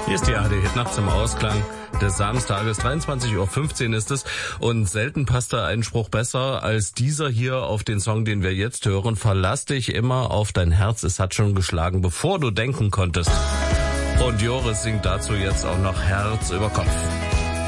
Hier ist die ARD-Hit-Nacht zum Ausklang des Samstages. 23:15 Uhr ist es. Und selten passt der Einspruch besser als dieser hier auf den Song, den wir jetzt hören. Verlass dich immer auf dein Herz. Es hat schon geschlagen, bevor du denken konntest. Und Joris singt dazu jetzt auch noch Herz über Kopf.